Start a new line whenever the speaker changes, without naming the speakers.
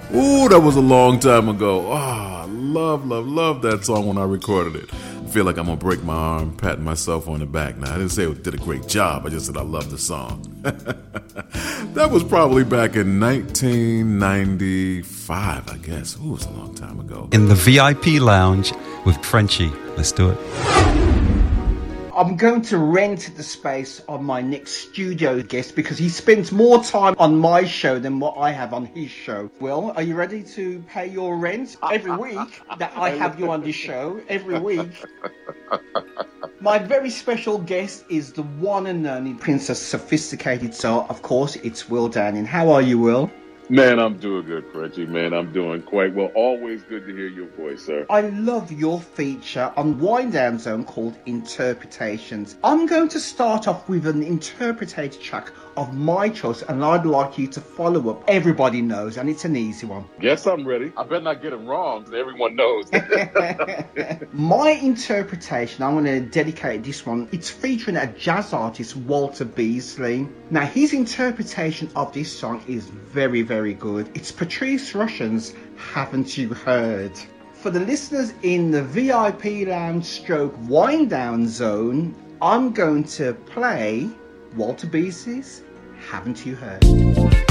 Ooh, that was a long time ago. I love that song when I recorded it. I feel like I'm gonna break my arm patting myself on the back now. I didn't say it did a great job, I just said I love the song. That was probably back in 1995, I guess. Ooh, it was a long time ago.
In the VIP lounge with Frenchie. Let's do it.
I'm going to rent the space on my next studio guest because he spends more time on my show than what I have on his show. Will, are you ready to pay your rent every week that I have you on this show? Every week. My very special guest is the one and only Princess Sophisticated Soul. Of course, it's Will Downing. How are you, Will?
Man, I'm doing good, Frenchie. Man, I'm doing quite well. Always good to hear your voice, sir.
I love your feature on Wind Down Zone called Interpretations. I'm going to start off with an interpreted track of my choice, and I'd like you to follow up. Everybody knows, and it's an easy one.
Yes, I'm ready. I better not get it wrong, so everyone knows.
My interpretation, I'm going to dedicate this one. It's featuring a jazz artist, Walter Beasley. Now, his interpretation of this song is very, very good. It's Patrice Rushen's Haven't You Heard? For the listeners in the VIP lounge stroke wind down zone, I'm going to play Walter Beasley's Haven't You Heard?